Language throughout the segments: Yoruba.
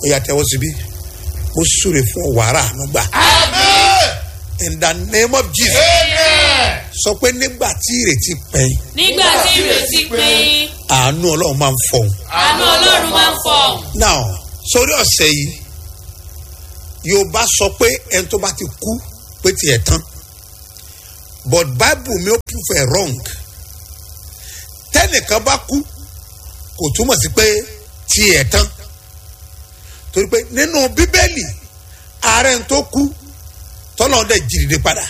Oya tẹ́wọ́ síbí. Mo súre fún wàrà ànúgbà. Amen. In the name of Jesus. Amen. Sọ pé nígbà tí ìrètí pin. Nígbà tí ìrètí pin. Àánú Ọlọ́run máa ń fọhùn. Àánú Ọlọ́run máa ń fọhùn. Now, sórí ọ̀sẹ̀ yìí, Yorùbá sọ pé ẹni tó bá ti kú pé tiẹ̀ tán. But Bible mi ó prove it wrong. Tẹ́nìkan bá kú kò túmọ̀ sí pé tiẹ̀ tán. Torí pé nínú Bíbélì, ààrẹ ń tó kú tọ́lọ́ dẹ̀ jìrìdè padà.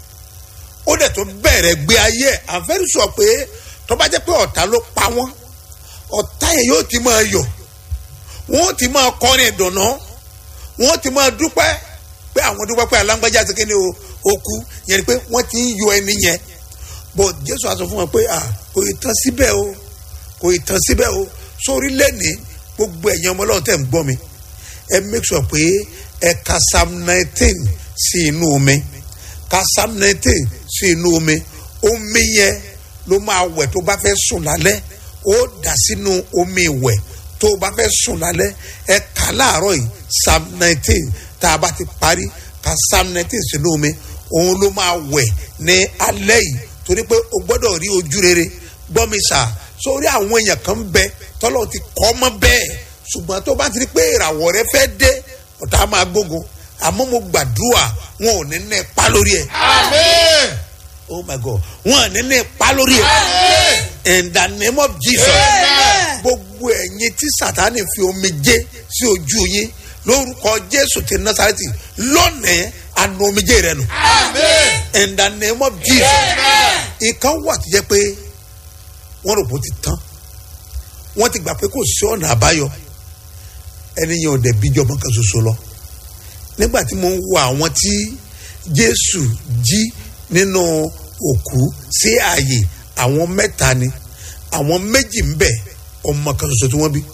Ó dẹ̀ tó bẹ̀rẹ̀ gbé ayé ẹ̀. I'm very sure pé tó bá jẹ́ pé ọ̀tá ló pa wọ́n, ọ̀tá yẹn yóò ti máa yọ̀. Wọ́n ti máa kọrin ìdùnnú. Wọ́n ti máa dúpẹ́ pé àwọn dúpẹ́ pé alágbájá ti kéde o kú. Yẹn ni pé wọ́n ti ń yọ ẹni yẹn. But Jésù á sọ fún wọn pé kò ì tán síbẹ̀ o. Kò ì tán síbẹ̀ o. Sórí lẹ́ni gbogbo ẹ̀yin ọmọ Ọlọ́run tẹ̀ ń gbọ́ mi. Ẹ make sure pé ẹ ka Psalm 19 sí inú omi. Ka Psalm 19 sí inú omi. Omi yẹn ló máa wẹ̀ tó bá fẹ́ sùn lálẹ́. Ó dà sínú omi ìwẹ̀ tó bá fẹ́ sùn lálẹ́. Ẹ kà láàárọ̀ yìí Psalm 19 tá a bá ti parí ka Psalm 19 sínú omi. Òun ló máa wẹ̀ ní alẹ́ yìí torí pé o gbọ́dọ̀ rí ojú rere. Gbọ́ mi sà, sórí àwọn èèyàn kan bẹ tọ́lọ́ ti kọ́ mọ́ bẹ́ẹ̀ ṣùgbọ́n tó bá ti rí pé ìràwọ̀ rẹ fẹ́ dé ọ̀tá máa gbógun. Àmọ́ mo gbàdúrà wọn ò ní ní ipa lórí ẹ̀. Amen. Oh my God, wọn ò ní ní ipa lórí ẹ̀. Amen. In the name of Jesus. Amen. Gbogbo ẹ̀yin tí Sátánì fi omijé sí ojú yín lórúkọ Jésù ti Násárẹ́tì lónìí àná omijé rẹ nù. Amen. In the name of Jesus. Amen. Ìkan wà tó jẹ́ pé wọ́n rò bó ti tán. Wọ́n ti gbà pé kò sí ọ̀nà àbáyọ. Ẹni yẹn ò dẹ̀ bíjọ́ ọmọ kan ṣoṣo lọ. Nígbà tí mo ń wo àwọn tí Jésù jí nínú òkú sí ààyè, àwọn mẹ́ta ni, àwọn méjì ń bẹ ọmọ kan ṣoṣo tí wọ́n bí.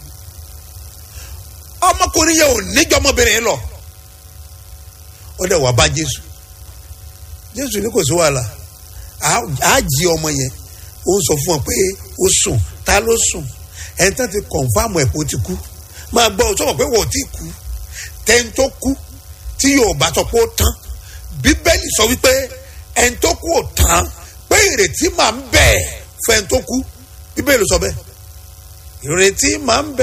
Ọmọkùnrin yẹn ò níjọ́ ọmọbìnrin yẹn lọ. Ó dẹ̀ wá bá Jésù. Jésù ní kò sí wàhálà. Á jí ọmọ yẹn. Ó ń sọ fún ọ pé ó sùn. Ta ló sùn? Ẹni tán ti kọ̀nfàmù ẹ̀ pé ó ti kú. Máa gbọ́ ọ sọ̀rọ̀ pé wọ́n ò tí kú. Tẹ́ni tó kú tí Yorùbá sọ pé ó tán. Bíbélì sọ wípé ẹni tó kú ò tán pé ìrètí máa ń bẹ fún ẹni tó kú. Bíbélì sọ bẹ́ẹ̀. Ìrètí máa ń bẹ